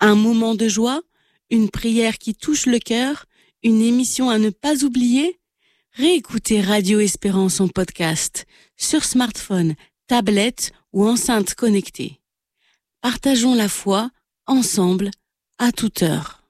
Un moment de joie, une prière qui touche le cœur, une émission à ne pas oublier? Réécoutez Radio Espérance en podcast, sur smartphone, tablette ou enceinte connectée. Partageons la foi, ensemble, à toute heure.